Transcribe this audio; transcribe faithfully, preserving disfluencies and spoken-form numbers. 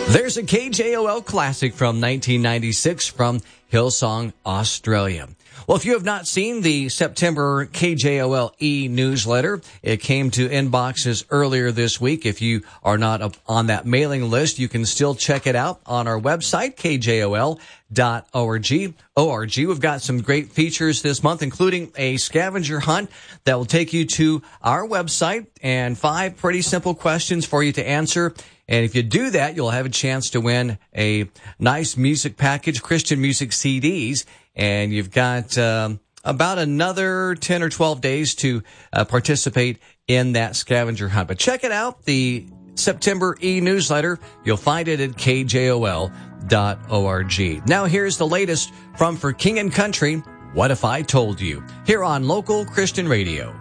There's a K J O L classic from nineteen ninety-six from Hillsong, Australia. Well, if you have not seen the September K J O L e-newsletter, it came to inboxes earlier this week. If you are not up on that mailing list, you can still check it out on our website, K J O L dot org. O R G. We've got some great features this month, including a scavenger hunt that will take you to our website and five pretty simple questions for you to answer. And if you do that, you'll have a chance to win a nice music package, Christian music C Ds. And you've got um, about another ten or twelve days to uh, participate in that scavenger hunt. But check it out, the September e-newsletter. You'll find it at K J O L dot org. Now here's the latest from For King and Country, What If I Told You, here on Local Christian Radio.